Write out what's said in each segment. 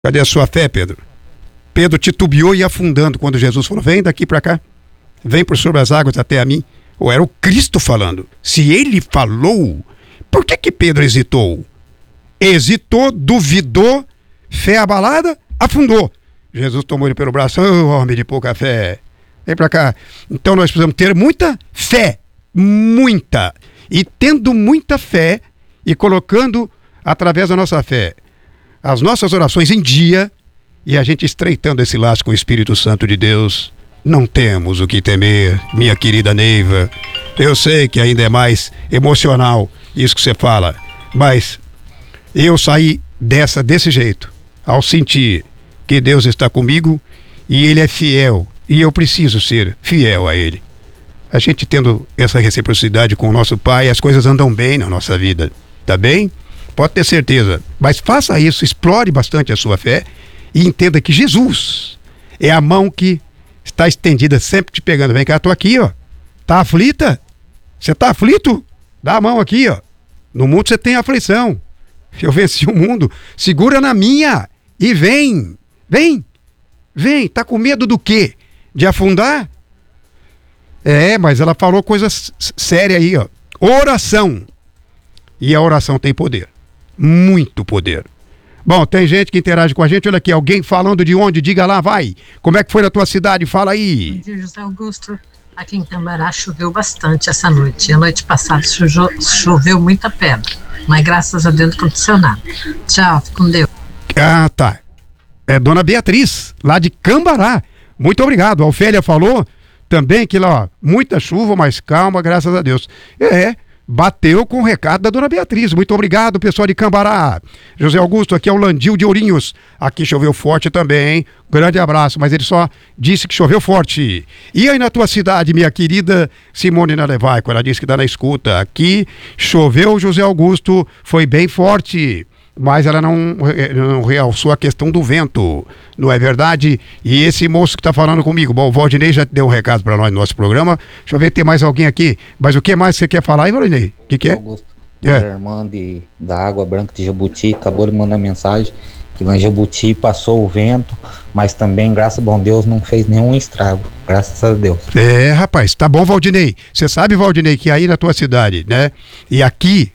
Cadê a sua fé, Pedro? Pedro titubeou e ia afundando quando Jesus falou, vem daqui para cá, vem por sobre as águas até a mim. Ou era o Cristo falando. Se ele falou, por que Pedro hesitou? Hesitou, duvidou, fé abalada, afundou. Jesus tomou ele pelo braço, homem de pouca fé, vem para cá. Então nós precisamos ter muita fé, muita. E tendo muita fé e colocando através da nossa fé as nossas orações em dia e a gente estreitando esse laço com o Espírito Santo de Deus, não temos o que temer, minha querida Neiva. Eu sei que ainda é mais emocional isso que você fala, mas eu saí desse jeito, ao sentir que Deus está comigo e Ele é fiel e eu preciso ser fiel a Ele. A gente tendo essa reciprocidade com o nosso Pai, as coisas andam bem na nossa vida, tá bem? Pode ter certeza, mas faça isso, explore bastante a sua fé e entenda que Jesus é a mão que está estendida, sempre te pegando. Vem cá, tô aqui, ó. Tá aflita? Você tá aflito? Dá a mão aqui, ó. No mundo você tem aflição. Eu venci o mundo. Segura na minha e vem. Vem. Vem. Tá com medo do quê? De afundar? É, mas ela falou coisa séria aí, ó. Oração. E a oração tem poder. Muito poder. Bom, tem gente que interage com a gente. Olha aqui, alguém falando de onde? Diga lá, vai. Como é que foi na tua cidade? Fala aí. Bom dia, José Augusto. Aqui em Cambará choveu bastante essa noite. A noite passada choveu muita pedra. Mas graças a Deus não aconteceu nada. Tchau, fique com Deus. Ah, tá. É Dona Beatriz, lá de Cambará. Muito obrigado. A Ofélia falou também que lá, ó, muita chuva, mas calma, graças a Deus. Bateu com o recado da Dona Beatriz. Muito obrigado, pessoal de Cambará. José Augusto, aqui é o Landil de Ourinhos. Aqui choveu forte também, hein? Grande abraço, mas ele só disse que choveu forte. E aí na tua cidade, minha querida Simone Nalevaico, ela disse que tá na escuta. Aqui choveu, José Augusto, foi bem forte, mas ela não realçou a questão do vento, não é verdade? E esse moço que tá falando comigo, bom, o Valdinei já deu um recado para nós no nosso programa. Deixa eu ver, tem mais alguém aqui. Mas o que mais você quer falar aí, Valdinei? O que é? Augusto, irmã da Água Branca de Jabuti, acabou de mandar mensagem que lá em Jabuti passou o vento, mas também, graças a bom Deus, não fez nenhum estrago, graças a Deus. É, rapaz, tá bom, Valdinei. Você sabe, Valdinei, que aí na tua cidade, né, e aqui,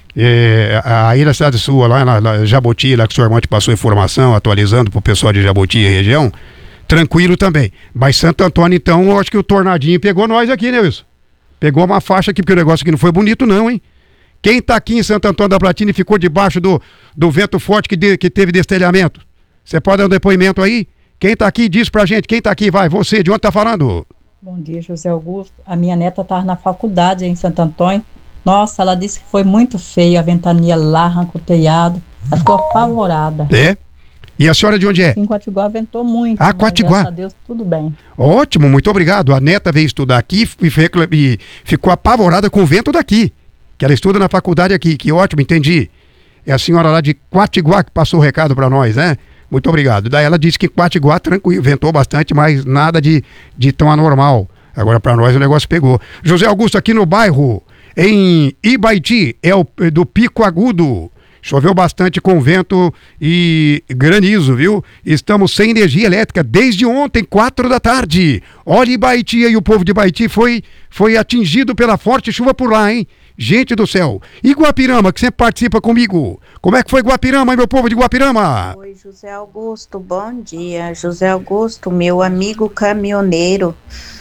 aí na cidade sua, lá na Jabuti, lá que sua irmã te passou informação, atualizando pro pessoal de Jabuti e região, tranquilo também. Mas Santo Antônio, então, eu acho que o tornadinho pegou nós aqui, né, Wilson? Pegou uma faixa aqui, porque o negócio aqui não foi bonito não, hein? Quem tá aqui em Santo Antônio da Platina e ficou debaixo do vento forte que teve destelhamento? Você pode dar um depoimento aí? Quem tá aqui, diz pra gente. Quem tá aqui, vai, você, de onde tá falando? Bom dia, José Augusto. A minha neta estava na faculdade em Santo Antônio. Nossa, ela disse que foi muito feio, a ventania lá, arrancou o telhado. Ela ficou apavorada. É? E a senhora de onde é? Em Quatiguá ventou muito. Ah, Quatiguá. Graças a Deus, tudo bem. Ótimo, muito obrigado. A neta veio estudar aqui e ficou apavorada com o vento daqui. Que ela estuda na faculdade aqui. Que ótimo, entendi. É a senhora lá de Quatiguá que passou o recado para nós, né? Muito obrigado. Daí ela disse que Quatiguá, tranquilo, ventou bastante, mas nada de tão anormal. Agora para nós o negócio pegou. José Augusto, aqui no bairro, em Ibaiti, do Pico Agudo. Choveu bastante com vento e granizo, viu? Estamos sem energia elétrica desde ontem, 4 da tarde. Olha, Ibaiti, e o povo de Ibaiti foi atingido pela forte chuva por lá, hein? Gente do céu. E Guapirama, que sempre participa comigo. Como é que foi Guapirama, meu povo de Guapirama? Oi, José Augusto, bom dia. José Augusto, meu amigo caminhoneiro,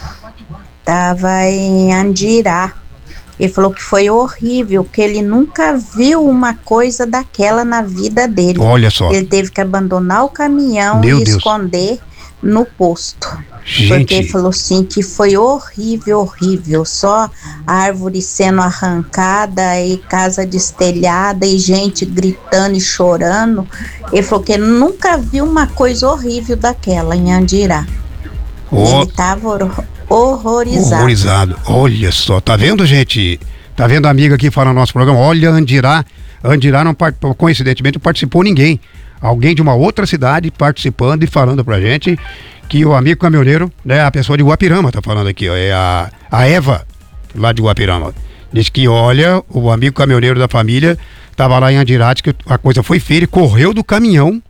estava em Andirá. Ele falou que foi horrível, que ele nunca viu uma coisa daquela na vida dele. Olha só. Ele teve que abandonar o caminhão e esconder no posto. Gente. Porque ele falou assim que foi horrível, horrível. Só árvore sendo arrancada e casa destelhada e gente gritando e chorando. Ele falou que ele nunca viu uma coisa horrível daquela em Andirá. Ele estava horrorizado. Olha só, tá vendo, gente? Tá vendo a amiga aqui falando no nosso programa? Olha, Andirá não coincidentemente não participou ninguém. Alguém de uma outra cidade participando e falando pra gente que o amigo caminhoneiro, né, a pessoa de Guapirama tá falando aqui, ó, é a Eva, lá de Guapirama. Diz que, olha, o amigo caminhoneiro da família tava lá em Andirá, que a coisa foi feia, ele correu do caminhão